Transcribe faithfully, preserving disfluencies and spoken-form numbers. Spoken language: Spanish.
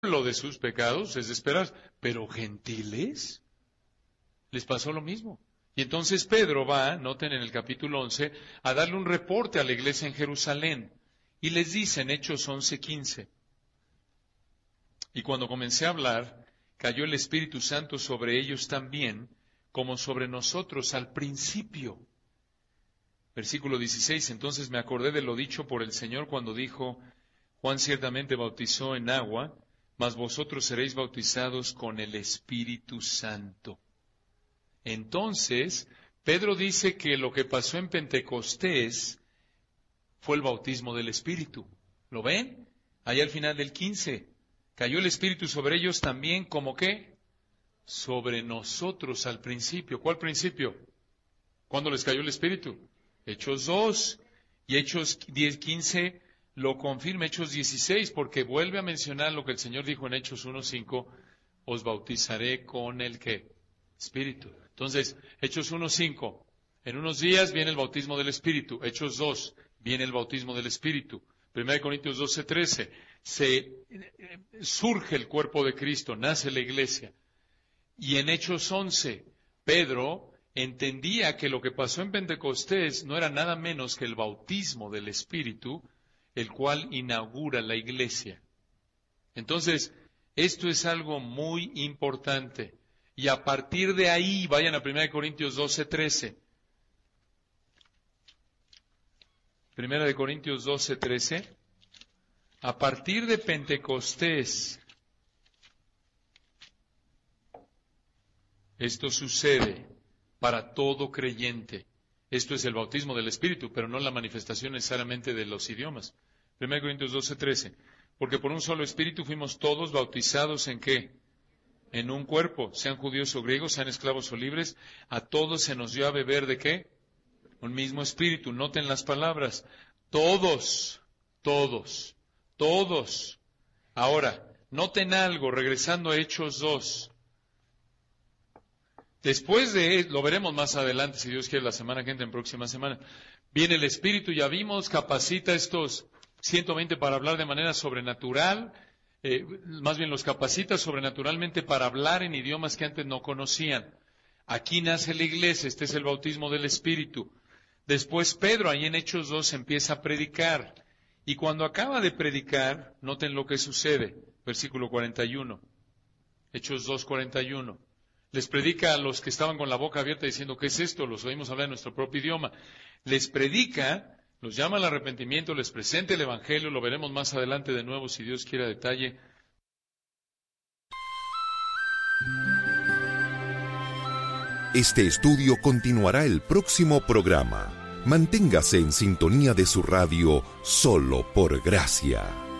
lo de sus pecados, es de esperar. Pero gentiles, les pasó lo mismo. Y entonces Pedro va, noten en el capítulo once, a darle un reporte a la iglesia en Jerusalén. Y les dice en Hechos once quince. Y cuando comencé a hablar, cayó el Espíritu Santo sobre ellos también, como sobre nosotros al principio. Versículo dieciséis, entonces me acordé de lo dicho por el Señor cuando dijo, Juan ciertamente bautizó en agua, mas vosotros seréis bautizados con el Espíritu Santo. Entonces, Pedro dice que lo que pasó en Pentecostés fue el bautismo del Espíritu. ¿Lo ven? Ahí al final del quince. Cayó el Espíritu sobre ellos también, ¿como qué? Sobre nosotros al principio. ¿Cuál principio? ¿Cuándo les cayó el Espíritu? Hechos dos. Y Hechos diez, quince lo confirma. Hechos dieciséis, porque vuelve a mencionar lo que el Señor dijo en Hechos uno cinco. Os bautizaré con el ¿qué? Espíritu. Entonces, Hechos uno cinco. En unos días viene el bautismo del Espíritu. Hechos dos. Viene el bautismo del Espíritu. Primera de Corintios doce, trece. Se eh, surge el cuerpo de Cristo, nace la iglesia. Y en Hechos once, Pedro entendía que lo que pasó en Pentecostés no era nada menos que el bautismo del Espíritu, el cual inaugura la iglesia. Entonces, esto es algo muy importante. Y a partir de ahí, vayan a Primera de Corintios doce, trece. Primera de Corintios doce, trece. A partir de Pentecostés, esto sucede para todo creyente. Esto es el bautismo del Espíritu, pero no la manifestación necesariamente de los idiomas. Primera de Corintios doce, trece. Porque por un solo Espíritu fuimos todos bautizados ¿en qué? En un cuerpo, sean judíos o griegos, sean esclavos o libres, a todos se nos dio a beber ¿de qué? Un mismo Espíritu. Noten las palabras. Todos, todos, todos. Ahora, noten algo, regresando a Hechos dos. Después de, lo veremos más adelante, si Dios quiere, la semana que entra, en próxima semana. Viene el Espíritu, ya vimos, capacita a estos ciento veinte para hablar de manera sobrenatural. Eh, más bien los capacita sobrenaturalmente para hablar en idiomas que antes no conocían. Aquí nace la iglesia, este es el bautismo del Espíritu. Después Pedro, ahí en Hechos dos, empieza a predicar. Y cuando acaba de predicar, noten lo que sucede. Versículo cuarenta y uno. Hechos dos, cuarenta y uno. Les predica a los que estaban con la boca abierta diciendo, ¿qué es esto? Los oímos hablar en nuestro propio idioma. Les predica, los llama al arrepentimiento, les presenta el Evangelio, lo veremos más adelante de nuevo, si Dios quiere a detalle. Este estudio continuará el próximo programa. Manténgase en sintonía de su radio Solo por Gracia.